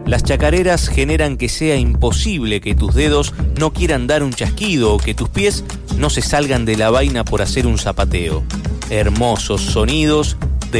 Las chacareras generan que sea imposible que tus dedos no quieran dar un chasquido o que tus pies no se salgan de la vaina por hacer un zapateo. Hermosos sonidos